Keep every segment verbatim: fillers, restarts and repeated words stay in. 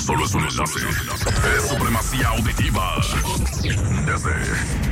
no solo es un enlace, es supremacía auditiva. Desde...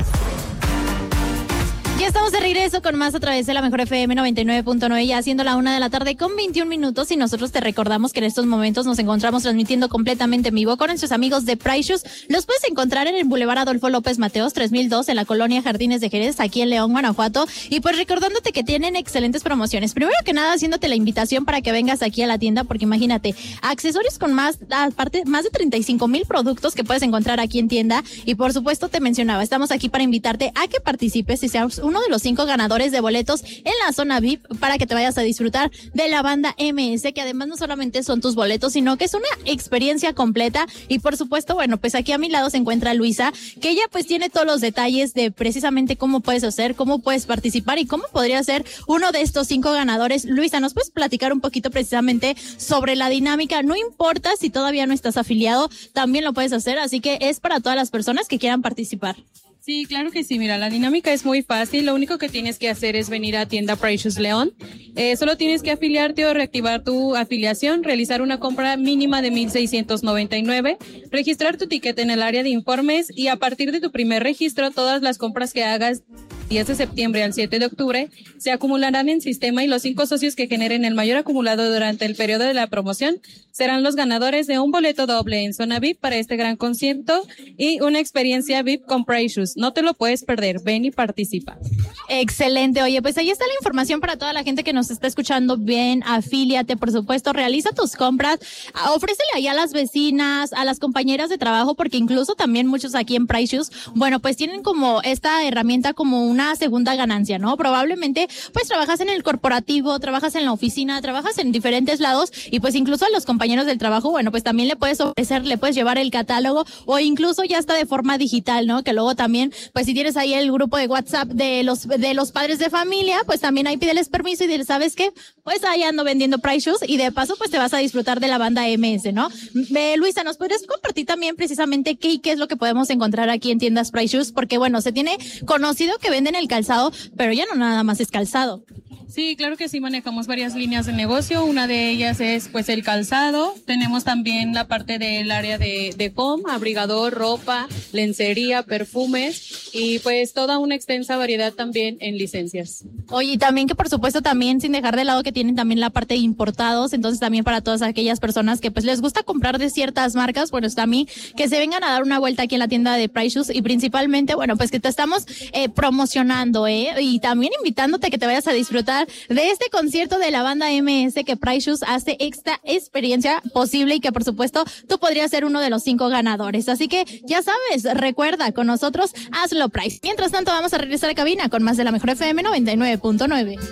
Ya estamos de regreso con más a través de la Mejor F M noventa y nueve punto nueve, ya siendo la una de la tarde con veintiún minutos, y nosotros te recordamos que en estos momentos nos encontramos transmitiendo completamente en vivo con nuestros amigos de Price Shoes. Los puedes encontrar en el Boulevard Adolfo López Mateos tres mil dos en la colonia Jardines de Jerez, aquí en León, Guanajuato, y pues recordándote que tienen excelentes promociones. Primero que nada, haciéndote la invitación para que vengas aquí a la tienda, porque imagínate, accesorios con más, aparte, más de treinta y cinco mil productos que puedes encontrar aquí en tienda, y por supuesto te mencionaba, estamos aquí para invitarte a que participes y seas uno de los cinco ganadores de boletos en la zona V I P para que te vayas a disfrutar de la banda M S, que además no solamente son tus boletos, sino que es una experiencia completa. Y por supuesto, bueno, pues aquí a mi lado se encuentra Luisa, que ella pues tiene todos los detalles de precisamente cómo puedes hacer, cómo puedes participar y cómo podría ser uno de estos cinco ganadores. Luisa, ¿nos puedes platicar un poquito precisamente sobre la dinámica? No importa si todavía no estás afiliado, también lo puedes hacer, así que es para todas las personas que quieran participar. Sí, claro que sí. Mira, la dinámica es muy fácil. Lo único que tienes que hacer es venir a tienda Price Shoes León. Eh, solo tienes que afiliarte o reactivar tu afiliación, realizar una compra mínima de mil seiscientos noventa y nueve, registrar tu ticket en el área de informes, y a partir de tu primer registro, todas las compras que hagas diez de septiembre al siete de octubre se acumularán en sistema, y los cinco socios que generen el mayor acumulado durante el periodo de la promoción serán los ganadores de un boleto doble en zona V I P para este gran concierto y una experiencia V I P con Price Shoes. No te lo puedes perder, ven y participa. Excelente, oye, pues ahí está la información para toda la gente que nos está escuchando. Bien, afíliate, por supuesto, realiza tus compras, ofrécele ahí a las vecinas, a las compañeras de trabajo, porque incluso también muchos aquí en Price Shoes, bueno, pues tienen como esta herramienta como una segunda ganancia, ¿no? Probablemente, pues trabajas en el corporativo, trabajas en la oficina, trabajas en diferentes lados, y pues incluso a los compañeros del trabajo, bueno, pues también le puedes ofrecer, le puedes llevar el catálogo, o incluso ya está de forma digital, ¿no? Que luego también, pues si tienes ahí el grupo de WhatsApp de los de los padres de familia, pues también ahí pídeles permiso y diles, ¿sabes qué? Pues ahí ando vendiendo Price Shoes, y de paso pues te vas a disfrutar de la banda M S, ¿no? Eh, Luisa, ¿nos podrías compartir también precisamente qué y qué es lo que podemos encontrar aquí en tiendas Price Shoes? Porque bueno, se tiene conocido que venden el calzado, pero ya no nada más es calzado. Sí, claro que sí, manejamos varias líneas de negocio. Una de ellas es pues el calzado. Tenemos también la parte del área de, de com, abrigador, ropa, lencería, perfumes, y pues toda una extensa variedad también en licencias. Oye, y también que por supuesto también sin dejar de lado que tienen también la parte de importados, entonces también para todas aquellas personas que pues les gusta comprar de ciertas marcas, bueno, también que se vengan a dar una vuelta aquí en la tienda de Price Shoes, y principalmente, bueno, pues que te estamos eh, promocionando, eh, y también invitándote a que te vayas a disfrutar de este concierto de la banda M S, que Price Shoes hace esta experiencia posible, y que por supuesto tú podrías ser uno de los cinco ganadores. Así que ya sabes, recuerda, con nosotros hazlo Price. Mientras tanto, vamos a regresar a cabina con más de la Mejor F M noventa y nueve punto nueve.